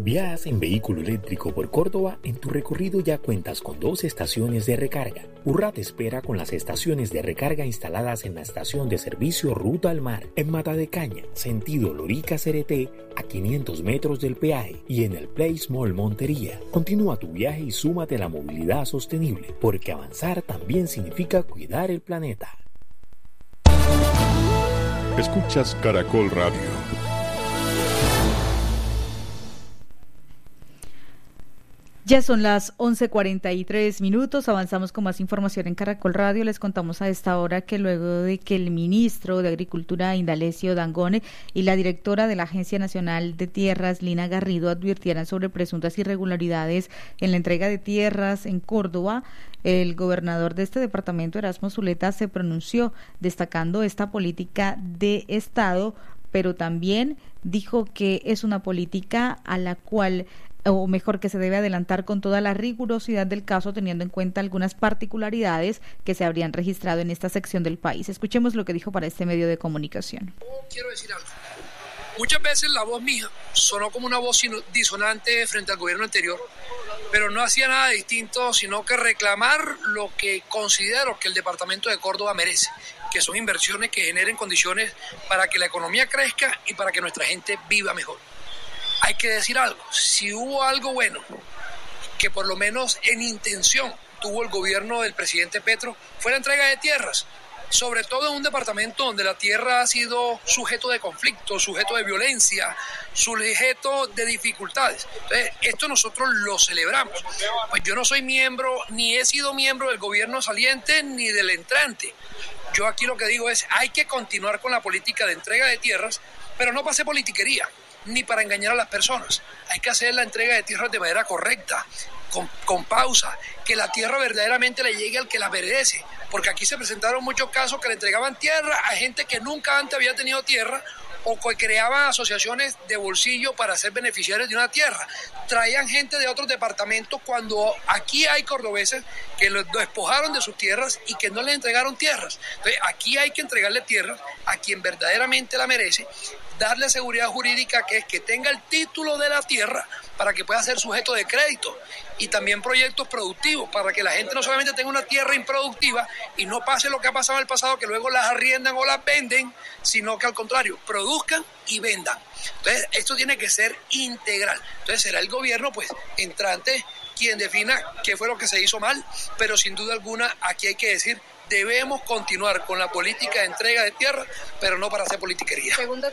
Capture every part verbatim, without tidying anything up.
Viajas en vehículo eléctrico por Córdoba. En tu recorrido ya cuentas con dos estaciones de recarga. Urra te espera con las estaciones de recarga instaladas en la estación de servicio Ruta al Mar, en Mata de Caña, sentido Lorica-Cereté, a quinientos metros del peaje, y en el Place Mall Montería. Continúa tu viaje y súmate a la movilidad sostenible, porque avanzar también significa cuidar el planeta. Escuchas Caracol Radio. Ya son las once cuarenta y tres minutos, avanzamos con más información en Caracol Radio. Les contamos a esta hora que luego de que el ministro de Agricultura, Indalecio Dangond, y la directora de la Agencia Nacional de Tierras, Lina Garrido, advirtieran sobre presuntas irregularidades en la entrega de tierras en Córdoba, el gobernador de este departamento, Erasmo Zuleta, se pronunció destacando esta política de Estado, pero también dijo que es una política a la cual o mejor que se debe adelantar con toda la rigurosidad del caso, teniendo en cuenta algunas particularidades que se habrían registrado en esta sección del país. Escuchemos lo que dijo para este medio de comunicación. Quiero decir algo. Muchas veces la voz mía sonó como una voz disonante frente al gobierno anterior, pero no hacía nada distinto, sino que reclamar lo que considero que el departamento de Córdoba merece, que son inversiones que generen condiciones para que la economía crezca y para que nuestra gente viva mejor. Hay que decir algo, si hubo algo bueno, que por lo menos en intención tuvo el gobierno del presidente Petro, fue la entrega de tierras, sobre todo en un departamento donde la tierra ha sido sujeto de conflicto, sujeto de violencia, sujeto de dificultades. Entonces, esto nosotros lo celebramos. Pues yo no soy miembro, ni he sido miembro del gobierno saliente, ni del entrante. Yo aquí lo que digo es, hay que continuar con la política de entrega de tierras, pero no para hacer politiquería, ni para engañar a las personas. Hay que hacer la entrega de tierras de manera correcta, con, con pausa, que la tierra verdaderamente le llegue al que la merece, porque aquí se presentaron muchos casos que le entregaban tierra a gente que nunca antes había tenido tierra, o que creaban asociaciones de bolsillo para ser beneficiarios de una tierra. Traían gente de otros departamentos cuando aquí hay cordobeses que los despojaron de sus tierras y que no les entregaron tierras. Entonces, aquí hay que entregarle tierras a quien verdaderamente la merece, darle seguridad jurídica, que es que tenga el título de la tierra para que pueda ser sujeto de crédito, y también proyectos productivos para que la gente no solamente tenga una tierra improductiva y no pase lo que ha pasado en el pasado, que luego las arriendan o las venden, sino que al contrario, produzcan y vendan. Entonces, esto tiene que ser integral. Entonces, será el gobierno pues entrante quien defina qué fue lo que se hizo mal, pero sin duda alguna aquí hay que decir, debemos continuar con la política de entrega de tierra, pero no para hacer politiquería. Segunda.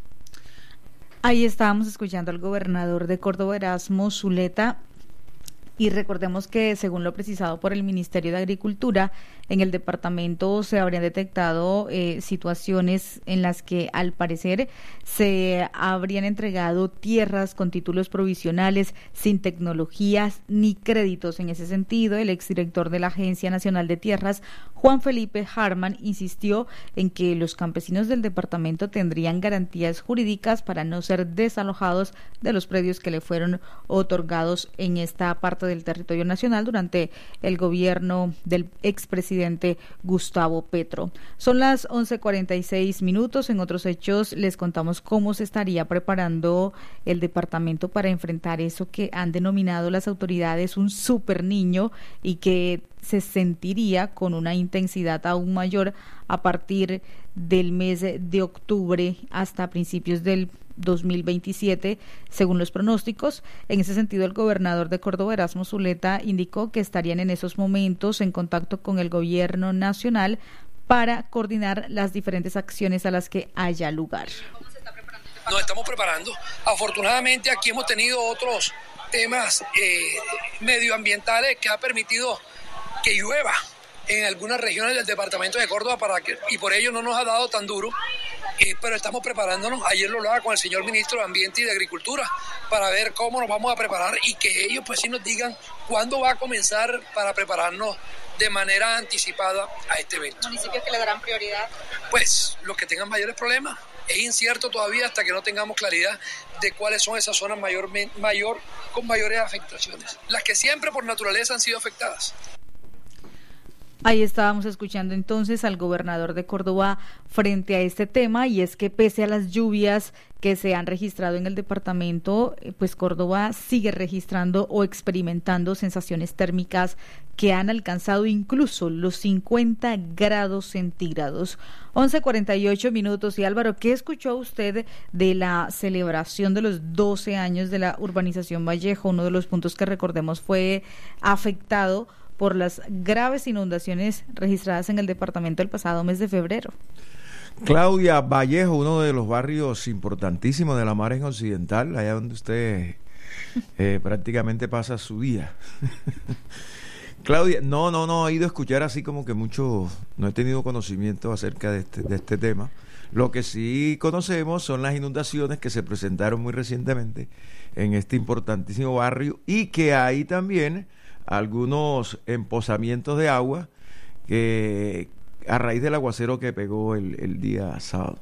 Ahí estábamos escuchando al gobernador de Córdoba, Erasmo Zuleta, y recordemos que, según lo precisado por el Ministerio de Agricultura, en el departamento se habrían detectado eh, situaciones en las que, al parecer, se habrían entregado tierras con títulos provisionales, sin tecnologías ni créditos. En ese sentido, el exdirector de la Agencia Nacional de Tierras, Juan Felipe Harman, insistió en que los campesinos del departamento tendrían garantías jurídicas para no ser desalojados de los predios que le fueron otorgados en esta parte del territorio nacional durante el gobierno del expresidente Gustavo Petro. Son las once cuarenta y seis minutos. En otros hechos les contamos cómo se estaría preparando el departamento para enfrentar eso que han denominado las autoridades un super niño, y que se sentiría con una intensidad aún mayor a partir del mes de octubre hasta principios del dos mil veintisiete, según los pronósticos. En ese sentido, el gobernador de Córdoba, Erasmo Zuleta, indicó que estarían en esos momentos en contacto con el gobierno nacional para coordinar las diferentes acciones a las que haya lugar. Nos estamos preparando. Afortunadamente, aquí hemos tenido otros temas eh, medioambientales que ha permitido que llueva en algunas regiones del departamento de Córdoba, para que, y por ello no nos ha dado tan duro, eh, pero estamos preparándonos. Ayer lo hablaba con el señor ministro de Ambiente y de Agricultura para ver cómo nos vamos a preparar, y que ellos pues sí nos digan cuándo va a comenzar para prepararnos de manera anticipada a este evento. ¿Municipios que le darán prioridad? Pues los que tengan mayores problemas. Es incierto todavía hasta que no tengamos claridad de cuáles son esas zonas mayor, mayor, con mayores afectaciones, las que siempre por naturaleza han sido afectadas. Ahí estábamos escuchando entonces al gobernador de Córdoba frente a este tema, y es que pese a las lluvias que se han registrado en el departamento, pues Córdoba sigue registrando o experimentando sensaciones térmicas que han alcanzado incluso los cincuenta grados centígrados. once cuarenta y ocho minutos. Y Álvaro, ¿qué escuchó usted de la celebración de los doce años de la urbanización Vallejo? Uno de los puntos que recordemos fue afectado por las graves inundaciones registradas en el departamento el pasado mes de febrero. Claudia, Vallejo, uno de los barrios importantísimos de la margen occidental, allá donde usted eh, prácticamente pasa su día. Claudia, no, no, no he ido a escuchar así como que mucho, no he tenido conocimiento acerca de este, de este tema. Lo que sí conocemos son las inundaciones que se presentaron muy recientemente en este importantísimo barrio, y que hay también algunos empozamientos de agua que a raíz del aguacero que pegó el, el día sábado.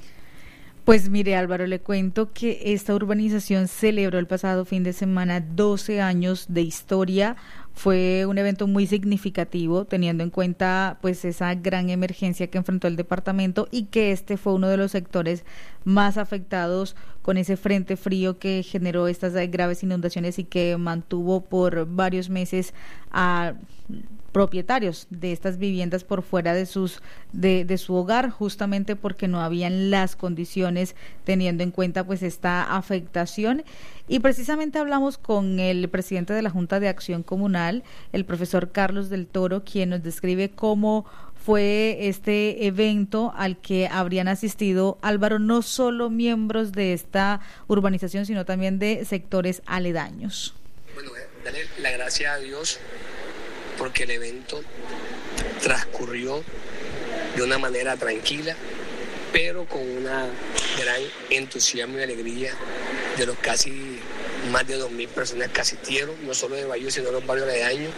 Pues mire, Álvaro, le cuento que esta urbanización celebró el pasado fin de semana doce años de historia. Fue un evento muy significativo, teniendo en cuenta pues esa gran emergencia que enfrentó el departamento, y que este fue uno de los sectores más afectados con ese frente frío que generó estas graves inundaciones y que mantuvo por varios meses a propietarios de estas viviendas por fuera de sus de, de su hogar, justamente porque no habían las condiciones, teniendo en cuenta pues esta afectación. Y precisamente hablamos con el presidente de la Junta de Acción Comunal, el profesor Carlos del Toro, quien nos describe cómo fue este evento al que habrían asistido, Álvaro, no solo miembros de esta urbanización, sino también de sectores aledaños. Bueno, darle la gracia a Dios porque el evento transcurrió de una manera tranquila, pero con una gran entusiasmo y alegría de los casi más de dos mil personas que asistieron, no solo de Vallejo, sino de los barrios aledaños,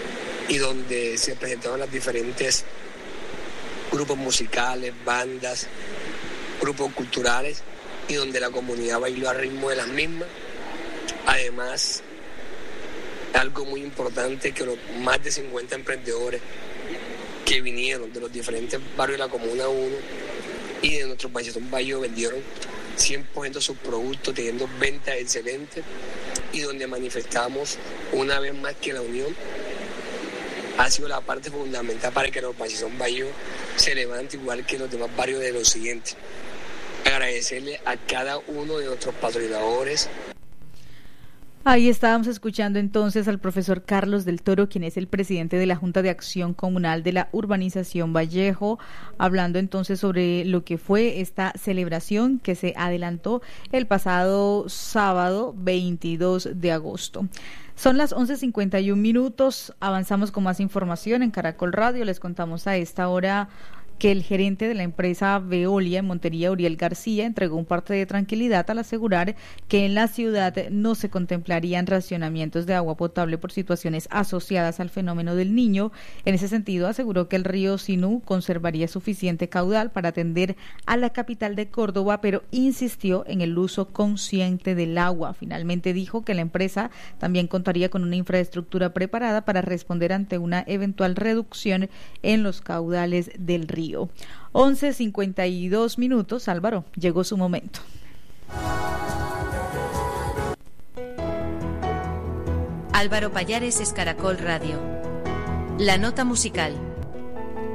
y donde se presentaron las diferentes grupos musicales, bandas, grupos culturales, y donde la comunidad bailó al ritmo de las mismas. Además, algo muy importante, que los más de cincuenta emprendedores que vinieron de los diferentes barrios de la Comuna uno y de nuestro Vallecetón Vallejo vendieron cien por ciento de sus productos, teniendo ventas excelentes, y donde manifestamos una vez más que la unión ha sido la parte fundamental para que los Vallecetón Vallejo se levante igual que los demás barrios de los siguientes. Agradecerle a cada uno de nuestros patrocinadores. Ahí estábamos escuchando entonces al profesor Carlos del Toro, quien es el presidente de la Junta de Acción Comunal de la urbanización Vallejo, hablando entonces sobre lo que fue esta celebración que se adelantó el pasado sábado veintidós de agosto. Son las once cincuenta y un minutos, avanzamos con más información en Caracol Radio. Les contamos a esta hora que el gerente de la empresa Veolia en Montería, Uriel García, entregó un parte de tranquilidad al asegurar que en la ciudad no se contemplarían racionamientos de agua potable por situaciones asociadas al fenómeno del Niño. En ese sentido, aseguró que el río Sinú conservaría suficiente caudal para atender a la capital de Córdoba, pero insistió en el uso consciente del agua. Finalmente dijo que la empresa también contaría con una infraestructura preparada para responder ante una eventual reducción en los caudales del río. once cincuenta y dos minutos, Álvaro, llegó su momento. Álvaro Pallares es Caracol Radio. La nota musical.